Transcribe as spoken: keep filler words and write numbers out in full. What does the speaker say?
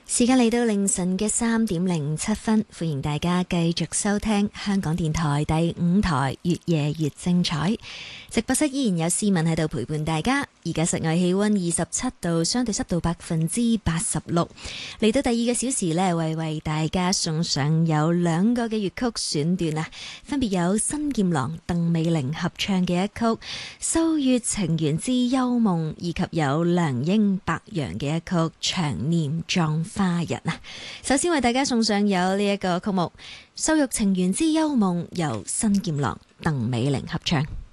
時間嚟到凌晨嘅三點零七分，歡迎大家繼續收聽香港電台第五台越夜越精彩。直播室依然有思文喺度陪伴大家。而家室外氣溫二十七度，相對濕度百分之八十六。嚟到第二個小時呢，為為大家送上有兩個嘅粵曲選段啊，分別有新劍郎鄧美玲合唱嘅一曲《秋月情緣之幽夢》，以及有梁英白楊嘅一曲《長念葬花人》啊。首先為大家送上有呢一個曲目《秋月情緣之幽夢》，由新劍郎鄧美玲合唱。